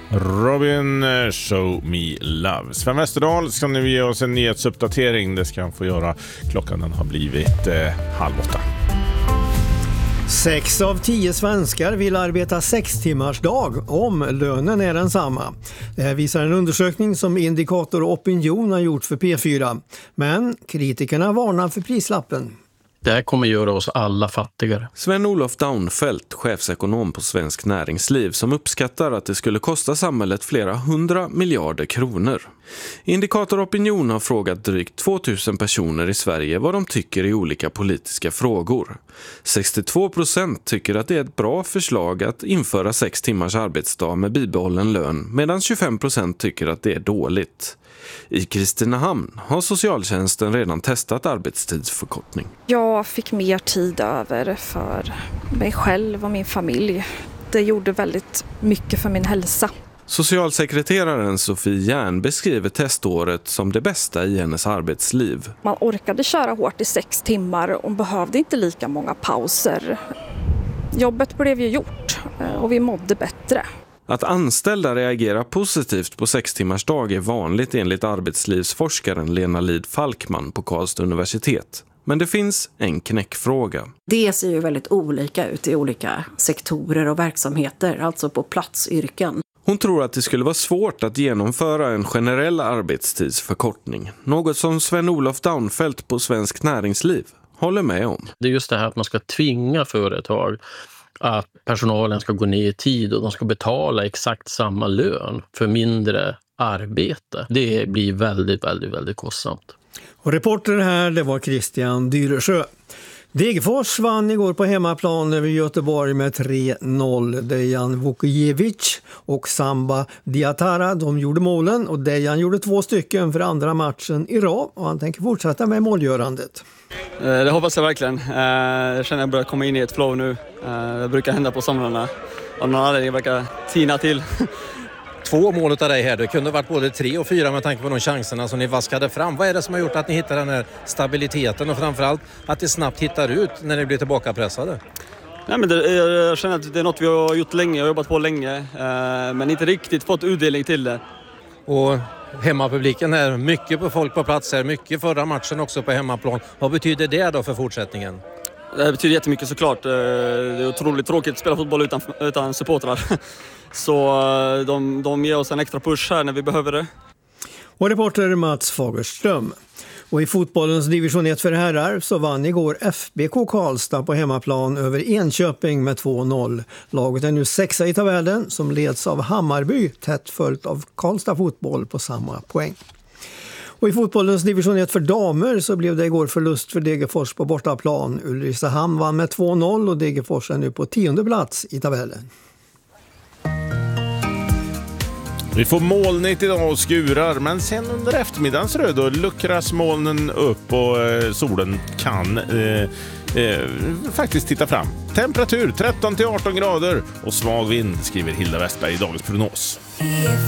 Robin, Show Me Love. Sven Westerdahl ska nu ge oss en nyhetsuppdatering. Det ska han få göra. Klockan den har blivit 7:30. 6 av 10 svenskar vill arbeta 6-timmarsdag om lönen är densamma. Det här visar en undersökning som Indikator Opinion har gjort för P4. Men kritikerna varnar för prislappen. Det här kommer göra oss alla fattigare. Sven-Olof Daunfeldt, chefsekonom på Svensk Näringsliv, som uppskattar att det skulle kosta samhället flera 100 miljarder kronor. Indikator Opinion har frågat drygt 2000 personer i Sverige vad de tycker i olika politiska frågor. 62% tycker att det är ett bra förslag att införa 6 timmars arbetsdag med bibehållen lön, medan 25% tycker att det är dåligt. I Kristinehamn har socialtjänsten redan testat arbetstidsförkortning. Jag fick mer tid över för mig själv och min familj. Det gjorde väldigt mycket för min hälsa. Socialsekreteraren Sofie Järn beskriver teståret som det bästa i hennes arbetsliv. Man orkade köra hårt i 6 timmar och behövde inte lika många pauser. Jobbet blev ju gjort och vi mådde bättre. Att anställda reagerar positivt på 6-timmarsdag är vanligt enligt arbetslivsforskaren Lena Lid Falkman på Karlstad universitet. Men det finns en knäckfråga. Det ser ju väldigt olika ut i olika sektorer och verksamheter, alltså på platsyrken. Hon tror att det skulle vara svårt att genomföra en generell arbetstidsförkortning. Något som Sven-Olof Daunfeldt på Svensk Näringsliv håller med om. Det är just det här att man ska tvinga företag att personalen ska gå ner i tid och de ska betala exakt samma lön för mindre arbete. Det blir väldigt, väldigt, väldigt kostsamt. Och reporter här, det var Christian Dyresjö. Degerfors vann igår på hemmaplan över Göteborg med 3-0. Dejan Vukojevic och Samba Diatara, de gjorde målen och Dejan gjorde 2 stycken för andra matchen i rad och han tänker fortsätta med målgörandet. Det hoppas jag verkligen. Jag känner att jag börjar komma in i ett flow nu. Det brukar hända på somrarna. Av någon anledning verkar tina till. 2 mål av dig här. Det kunde varit både 3 och 4 med tanke på de chanserna som ni vaskade fram. Vad är det som har gjort att ni hittar den här stabiliteten och framförallt att det snabbt hittar ut när ni blir tillbakapressade? Nej, men jag känner att det är något vi har gjort länge. Jag har jobbat på länge. Men inte riktigt fått utdelning till det. Och hemmapubliken här, mycket på folk på plats här, mycket förra matchen också på hemmaplan. Vad betyder det då för fortsättningen? Det betyder jättemycket såklart. Det är otroligt tråkigt att spela fotboll utan supportrar. Så de ger oss en extra push här när vi behöver det. Och reporter Mats Fagerström. Och i fotbollens division 1 för herrar så vann igår FBK Karlstad på hemmaplan över Enköping med 2-0. Laget är nu 6 i tabellen som leds av Hammarby, tätt följt av Karlstad fotboll på samma poäng. Och i fotbollens division 1 för damer så blev det igår förlust för Degerfors på bortaplan. Ulricehamn vann med 2-0 och Degerfors är nu på 10:e plats i tabellen. Vi får molnigt idag och skurar, men sen under eftermiddagen så då luckras molnen upp och solen kan faktiskt titta fram. Temperatur 13-18 grader och svag vind, skriver Hilda Westberg i dagens prognos.